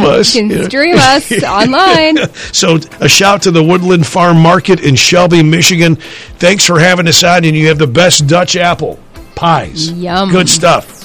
us. You can stream us online. So a shout to the Woodland Farm Market in Shelby, Michigan. Thanks for having us on, and you have the best Dutch apple pies. Yum. Good stuff.